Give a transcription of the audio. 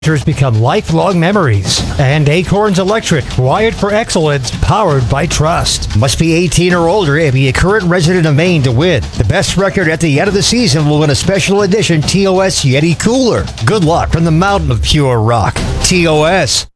become lifelong memories. And Acorns Electric, wired for excellence, powered by trust. Must be 18 or older and be a current resident of Maine to win. The best record at the end of the season will win a special edition TOS Yeti cooler. Good luck from the mountain of pure rock. TOS.